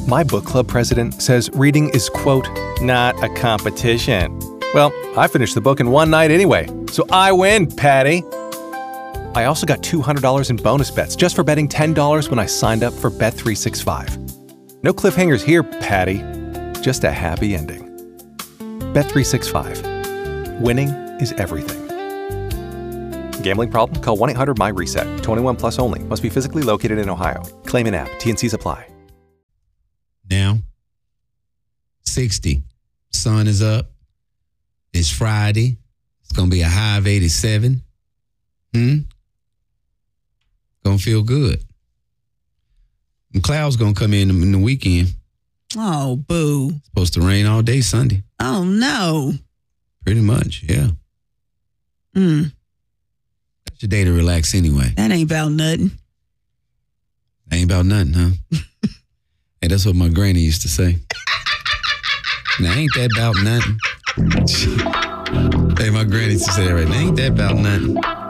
My book club president says reading is, quote, not a competition. Well, I finished the book in one night anyway, so I win, Patty. I also got $200 in bonus bets just for betting $10 when I signed up for Bet365. No cliffhangers here, Patty. Just a happy ending. Bet365. Winning is everything. Gambling problem? Call 1-800-MY-RESET. 21 plus only. Must be physically located in Ohio. Claim in app. T&Cs apply. Now, 60. Sun is up. It's Friday. It's going to be a high of 87. Gonna feel good. And clouds gonna come in the weekend. Oh, boo. Supposed to rain all day Sunday. Oh, no. Pretty much, yeah. That's your day to relax anyway. That ain't about nothing. Ain't about nothing, huh? Hey, that's what my granny used to say. Now, ain't that about nothing? Hey, my granny used to say that right now. Ain't that about nothing?